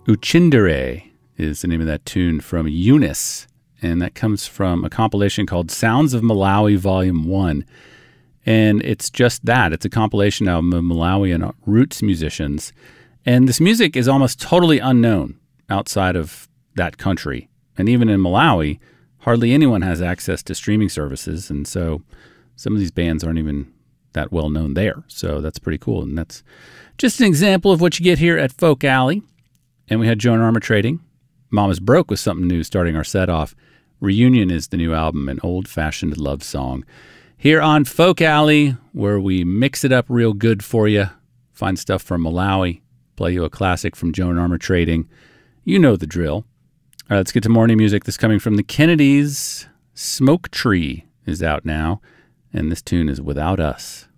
Uchindere is the name of that tune from Eunice, and that comes from a compilation called Sounds of Malawi Volume 1. And it's just that. It's a compilation album of Malawian roots musicians. And this music is almost totally unknown outside of that country. And even in Malawi, hardly anyone has access to streaming services. And so some of these bands aren't even that well known there. So that's pretty cool. And that's just an example of what you get here at Folk Alley. And we had Joan Armour Trading. Mama's Broke with something new starting our set off. Reunion is the new album, an old-fashioned love song. Here on Folk Alley, where we mix it up real good for you, find stuff from Malawi, play you a classic from Joan Armour Trading. You know the drill. All right, let's get to morning music. This coming from the Kennedys. Smoke Tree is out now, and this tune is Without Us.